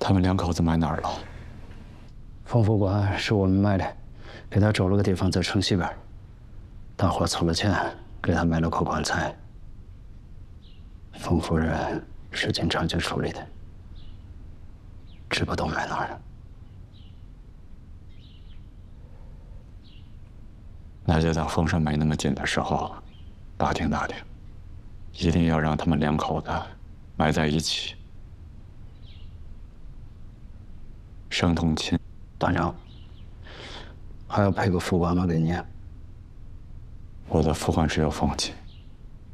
他们两口子埋哪儿了？ 冯副官是我们卖的，给他找了个地方在城西边。大伙凑了钱，给他买了口棺材。冯夫人是警察局处理的，知不都埋哪儿了？ 那就等风声没那么紧的时候，打听打听，一定要让他们两口子埋在一起，生同亲。 大娘，还要配个副官吗？给你？ 我的副官只有凤姐。